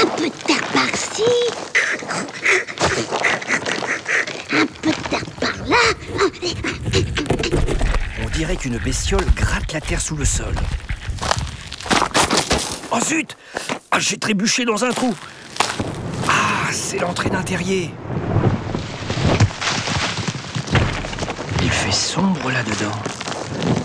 Un peu de terre par-ci. Un peu de terre par-là. On dirait qu'une bestiole gratte la terre sous le sol. Oh zut! Ah, j'ai trébuché dans un trou. Ah, c'est l'entrée d'un terrier. Il fait sombre là-dedans.